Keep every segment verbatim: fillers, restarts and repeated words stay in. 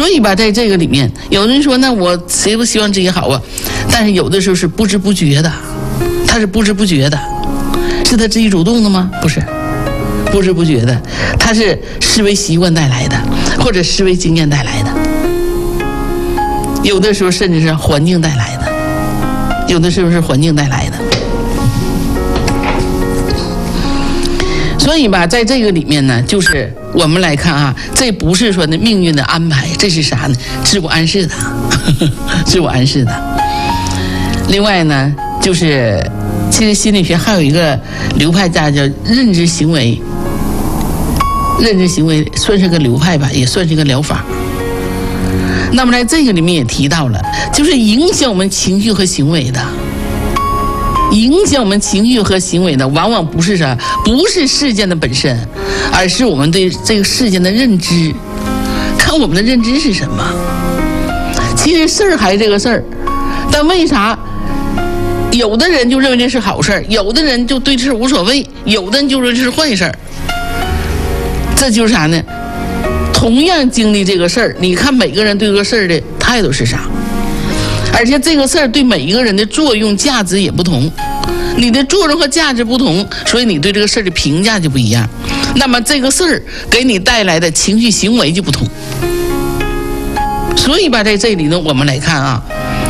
所以吧，在这个里面，有人说，那我谁不希望自己好啊？但是有的时候是不知不觉的，他是不知不觉的，是他自己主动的吗？不是，不知不觉的，他是思维习惯带来的，或者思维经验带来的，有的时候甚至是环境带来的，有的时候是环境带来的。所以吧，在这个里面呢，就是我们来看啊，这不是说呢命运的安排，这是啥呢？自我暗示的，呵呵自我暗示的。另外呢，就是其实心理学还有一个流派叫叫认知行为，认知行为算是个流派吧，也算是一个疗法。那么在这个里面也提到了，就是影响我们情绪和行为的。影响我们情绪和行为的，往往不是啥，不是事件的本身，而是我们对这个事件的认知。看我们的认知是什么。其实事儿还是这个事儿，但为啥有的人就认为这是好事儿，有的人就对这事无所谓，有的人就说这是坏事儿？这就是啥呢？同样经历这个事儿，你看每个人对这个事儿的态度是啥？而且这个事儿对每一个人的作用价值也不同，你的作用和价值不同，所以你对这个事儿的评价就不一样。那么这个事儿给你带来的情绪行为就不同。所以吧，在这里呢，我们来看啊，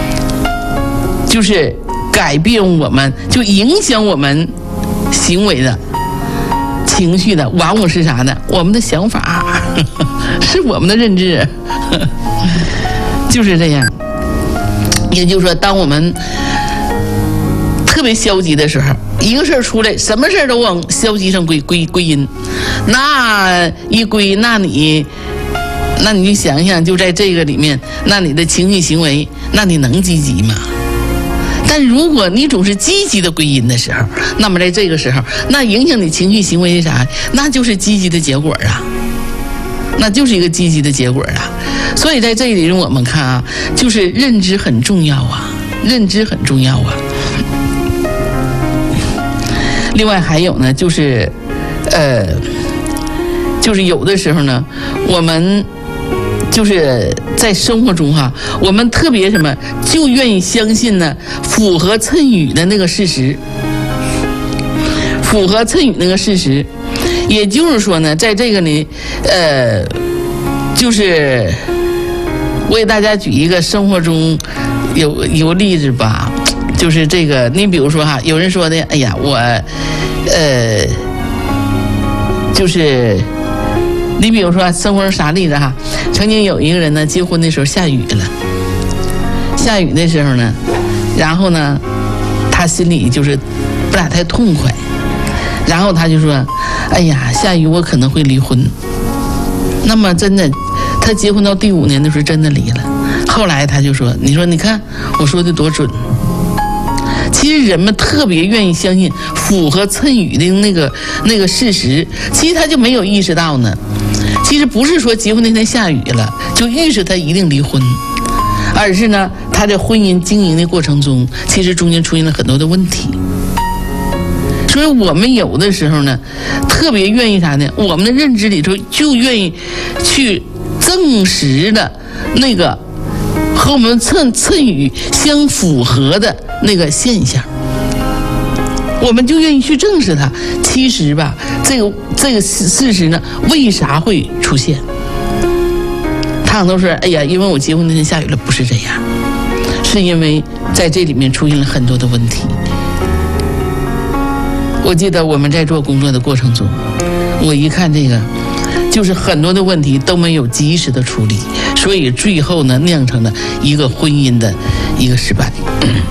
就是改变我们，就影响我们行为的、情绪的，往往是啥呢？我们的想法，呵呵是我们的认知，呵呵就是这样。也就是说，当我们特别消极的时候，一个事儿出来，什么事儿都往消极上归归归因，那一归，那你，那你就想想，就在这个里面，那你的情绪行为，那你能积极吗？但如果你总是积极的归因的时候，那么在这个时候，那影响你情绪行为是啥？那就是积极的结果啊。那就是一个积极的结果啊。所以在这里我们看啊，就是认知很重要啊，认知很重要啊。另外还有呢，就是呃就是有的时候呢，我们就是在生活中哈，我们特别什么就愿意相信呢符合谶语的那个事实，符合谶语那个事实。也就是说呢，在这个呢呃就是我给大家举一个生活中有有个例子吧，就是这个，你比如说哈，有人说的，哎呀，我呃就是你比如说生活中啥例子哈，曾经有一个人呢，结婚的时候下雨了，下雨的时候呢，然后呢他心里就是不咋太痛快，然后他就说，哎呀，下雨我可能会离婚。那么真的他结婚到第五年的时候真的离了，后来他就说，你说你看我说的多准。其实人们特别愿意相信符合谶语的那个那个事实，其实他就没有意识到呢，其实不是说结婚那天下雨了就预示他一定离婚，而是呢他在婚姻经营的过程中，其实中间出现了很多的问题。所以我们有的时候呢特别愿意啥呢，我们的认知里头就愿意去证实的那个和我们谶谶语相符合的那个现象，我们就愿意去证实它。其实吧，这个这个事实呢，为啥会出现？他很多说，哎呀，因为我结婚那天下雨了，不是这样，是因为在这里面出现了很多的问题。我记得我们在做工作的过程中，我一看这个，就是很多的问题都没有及时的处理，所以最后呢酿成了一个婚姻的一个失败。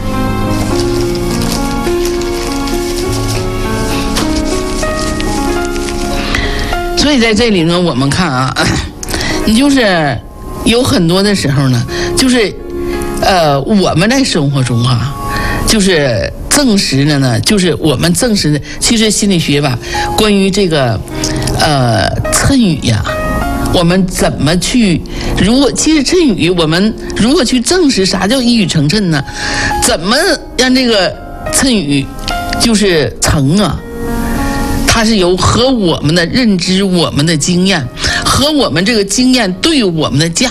所以在这里呢，我们看啊，你就是有很多的时候呢，就是呃我们在生活中啊，就是证实了呢，就是我们证实的，其实心理学吧，关于这个呃谶语呀，我们怎么去，如果其实谶语我们如何去证实啥叫一语成谶呢？怎么让这个谶语就是成啊？它是由和我们的认知、我们的经验和我们这个经验对我们的价